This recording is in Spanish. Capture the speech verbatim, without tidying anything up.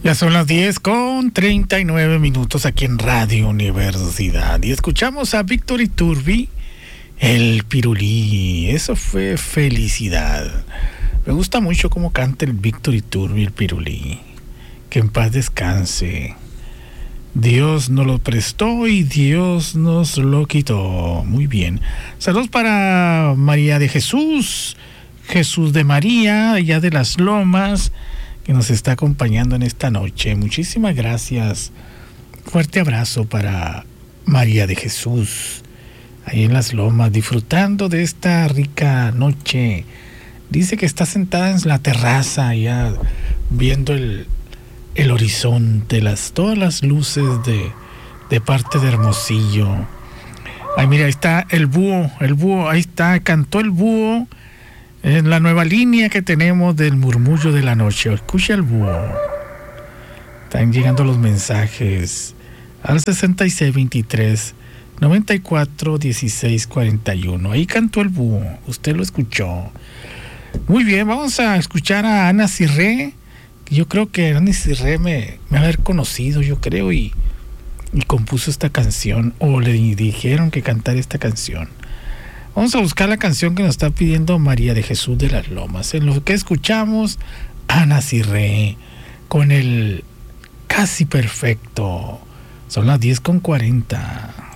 Ya son las diez con treinta y nueve minutos aquí en Radio Universidad. Y escuchamos a Víctor Iturbi, el Pirulí. Eso fue felicidad. Me gusta mucho cómo canta el Víctor Iturbi, el Pirulí. Que en paz descanse. Dios nos lo prestó y Dios nos lo quitó. Muy bien. Saludos para María de Jesús, Jesús de María, allá de las Lomas, que nos está acompañando en esta noche. Muchísimas gracias. Fuerte abrazo para María de Jesús, ahí en las Lomas, disfrutando de esta rica noche. Dice que está sentada en la terraza, ya viendo el, el horizonte, las, todas las luces de, de parte de Hermosillo. Ay, mira, ahí está el búho, el búho, ahí está, cantó el búho. En la nueva línea que tenemos del murmullo de la noche. Escucha el búho. Están llegando los mensajes al sesenta y seis veintitrés noventa y cuatro dieciséis cuarenta y uno. Ahí cantó el búho. Usted lo escuchó. Muy bien, vamos a escuchar a Ana Cirré. Yo creo que Ana Cirré me, me ha haber conocido, yo creo, y, y compuso esta canción. O le dijeron que cantara esta canción. Vamos a buscar la canción que nos está pidiendo María de Jesús de las Lomas. En lo que escuchamos, Ana Cirré, con el Casi Perfecto. Son las diez con cuarenta.